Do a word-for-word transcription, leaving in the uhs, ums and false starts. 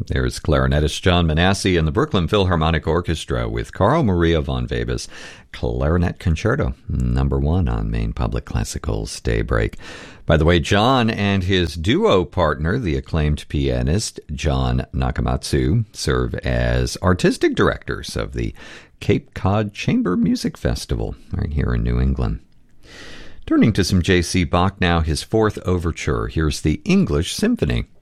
There's clarinetist John Manassi and the Brooklyn Philharmonic Orchestra with Carl Maria von Weber's Clarinet Concerto, number one on Maine Public Classical's Daybreak. By the way, John and his duo partner, the acclaimed pianist John Nakamatsu, serve as artistic directors of the Cape Cod Chamber Music Festival right here in New England. Turning to some J C. Bach now, his fourth overture. Here's the English Symphony.